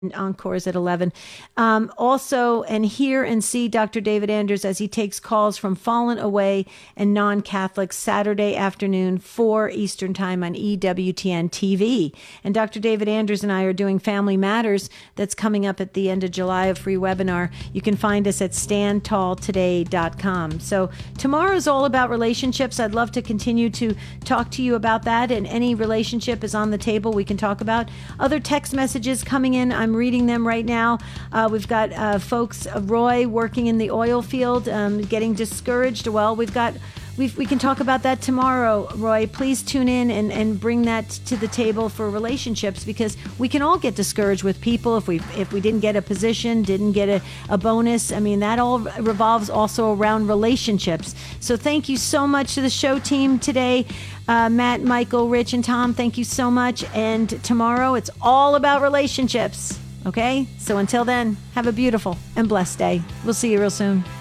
Encores at 11. Also, and hear and see Dr. David Anders as he takes calls from fallen away and non-Catholics Saturday afternoon, 4 Eastern Time on EWTN TV. And Dr. David Anders and I are doing Family Matters that's coming up at the end of July, a free webinar. You can find us at standtalltoday.com. So tomorrow's all about relationships. I'd love to continue to talk to you about that, and any relationship is on the table we can talk about. Other text messages coming in. I'm reading them right now. We've got folks, Roy working in the oil field, getting discouraged. Well, we can talk about that tomorrow, Roy. Please tune in and bring that to the table for relationships, because we can all get discouraged with people if we didn't get a position, didn't get a bonus. I mean, that all revolves also around relationships. So thank you so much to the show team today. Matt, Michael, Rich, and Tom, thank you so much. And tomorrow, it's all about relationships. Okay? So until then, have a beautiful and blessed day. We'll see you real soon.